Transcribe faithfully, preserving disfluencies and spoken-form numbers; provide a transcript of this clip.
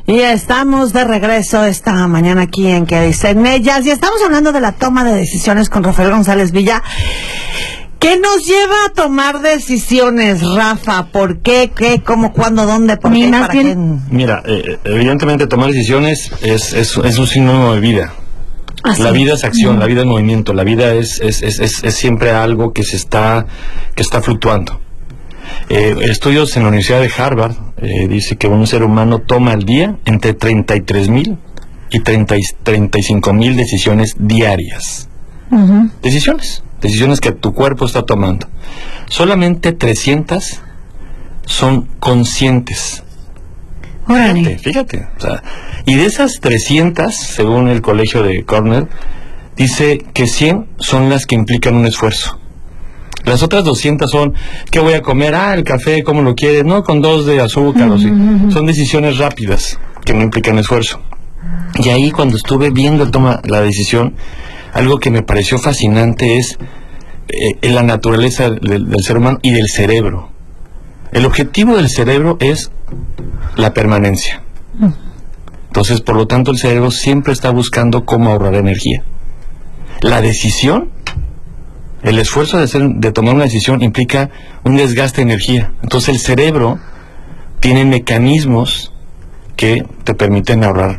Y estamos de regreso esta mañana aquí en ¿Qué dicen ellas? Y estamos hablando de la toma de decisiones con Rafael González Villa. ¿Qué nos lleva a tomar decisiones, Rafa? ¿Por qué? ¿Qué? ¿Cómo? ¿Cuándo? ¿Dónde? ¿Por qué? ¿Para qué? Mira, eh, evidentemente tomar decisiones es, es, es un sinónimo de vida. ¿Ah, sí? La vida es acción, uh-huh. La vida es movimiento, la vida es, es, es, es, es siempre algo que se está, que está fluctuando. Eh, estudios en la Universidad de Harvard eh, dice que un ser humano toma al día entre treinta y tres mil y treinta y cinco mil decisiones diarias. Uh-huh. Decisiones, decisiones que tu cuerpo está tomando. Solamente trescientas son conscientes. Órale. Fíjate, fíjate. O sea, y de esas trescientas, según el colegio de Cornell, dice que cien son las que implican un esfuerzo. Las otras doscientas son, ¿qué voy a comer? Ah, el café, ¿cómo lo quieres? No, con dos de azúcar, uh-huh. o sí. Son decisiones rápidas, que no implican esfuerzo. Y ahí, cuando estuve viendo toma, la decisión, algo que me pareció fascinante es eh, la naturaleza del, del ser humano y del cerebro. El objetivo del cerebro es la permanencia. Entonces, por lo tanto, el cerebro siempre está buscando cómo ahorrar energía. La decisión, el esfuerzo de, hacer, de tomar una decisión implica un desgaste de energía. Entonces, el cerebro tiene mecanismos que te permiten ahorrar